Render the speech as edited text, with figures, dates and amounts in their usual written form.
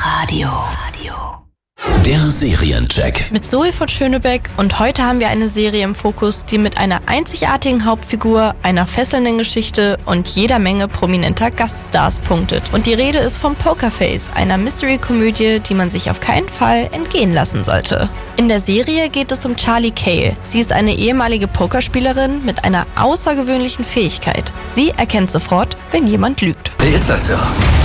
Der Seriencheck. Mit Zoe von Schönebeck und heute haben wir eine Serie im Fokus, die mit einer einzigartigen Hauptfigur, einer fesselnden Geschichte und jeder Menge prominenter Gaststars punktet. Und die Rede ist vom Pokerface, einer Mystery-Komödie, die man sich auf keinen Fall entgehen lassen sollte. In der Serie geht es um Charlie Cale. Sie ist eine ehemalige Pokerspielerin mit einer außergewöhnlichen Fähigkeit. Sie erkennt sofort, wenn jemand lügt. Wer ist das, Sir?